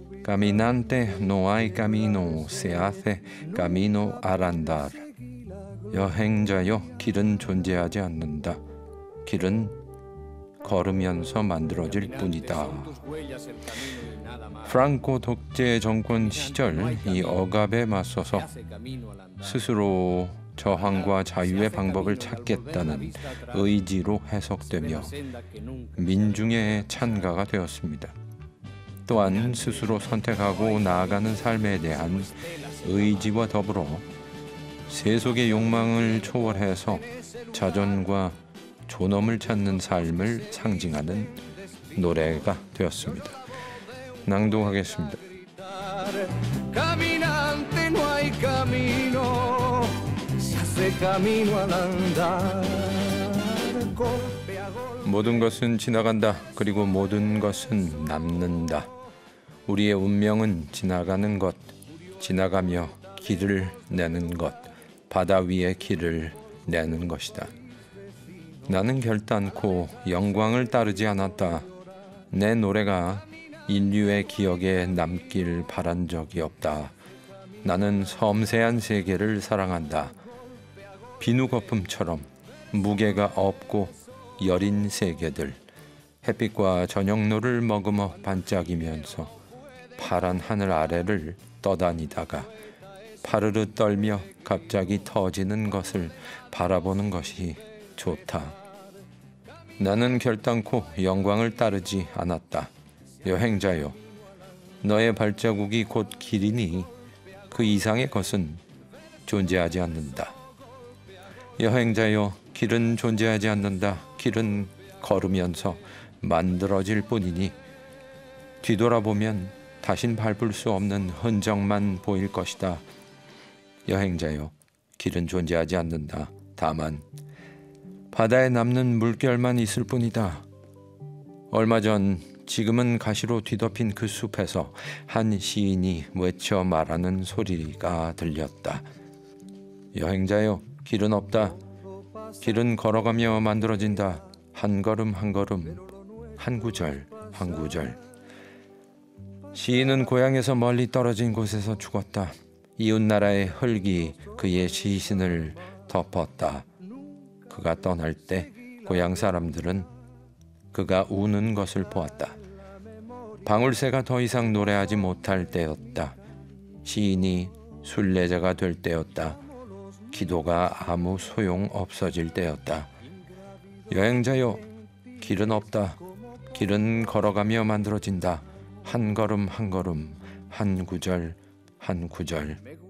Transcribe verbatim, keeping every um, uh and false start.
Caminante no hay camino, se hace camino al andar. 여행자여, 길은 존재하지 않는다. 길은 걸으면서 만들어질 뿐이다. 프랑코 독재 정권 시절 이 억압에 맞서서 스스로 저항과 자유의 방법을 찾겠다는 의지로 해석되며 민중의 찬가가 되었습니다. 또한 스스로 선택하고 나아가는 삶에 대한 의지와 더불어 세속의 욕망을 초월해서 자존과 존엄을 찾는 삶을 상징하는 노래가 되었습니다. 낭독하겠습니다. 모든 것은 지나간다. 그리고 모든 것은 남는다. 우리의 운명은 지나가는 것, 지나가며 길을 내는 것, 바다 위에 길을 내는 것이다. 나는 결단코 영광을 따르지 않았다. 내 노래가 인류의 기억에 남길 바란 적이 없다. 나는 섬세한 세계를 사랑한다. 비누 거품처럼 무게가 없고 여린 세계들, 햇빛과 저녁노를 머금어 반짝이면서 파란 하늘 아래를 떠다니다가 파르르 떨며 갑자기 터지는 것을 바라보는 것이 좋다. 나는 결단코 영광을 따르지 않았다. 여행자여, 너의 발자국이 곧 길이니 그 이상의 것은 존재하지 않는다. 여행자여, 길은 존재하지 않는다. 길은 걸으면서 만들어질 뿐이니 뒤돌아보면 다신 밟을 수 없는 흔적만 보일 것이다. 여행자여, 길은 존재하지 않는다. 다만 바다에 남는 물결만 있을 뿐이다. 얼마 전 지금은 가시로 뒤덮인 그 숲에서 한 시인이 외쳐 말하는 소리가 들렸다. 여행자여, 길은 없다. 길은 걸어가며 만들어진다. 한 걸음 한 걸음, 한 구절 한 구절. 시인은 고향에서 멀리 떨어진 곳에서 죽었다. 이웃나라의 흙이 그의 시신을 덮었다. 그가 떠날 때 고향 사람들은 그가 우는 것을 보았다. 방울새가 더 이상 노래하지 못할 때였다. 시인이 순례자가 될 때였다. 기도가 아무 소용 없어질 때였다. 여행자여, 길은 없다. 길은 걸어가며 만들어진다. 한 걸음 한 걸음, 한 구절 한 구절.